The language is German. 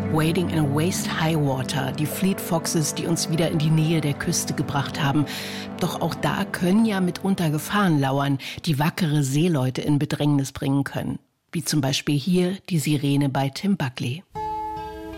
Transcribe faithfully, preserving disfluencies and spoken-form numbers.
Wading in a Waist High Water, die Fleet Foxes, die uns wieder in die Nähe der Küste gebracht haben. Doch auch da können ja mitunter Gefahren lauern, die wackere Seeleute in Bedrängnis bringen können. Wie zum Beispiel hier die Sirene bei Tim Buckley.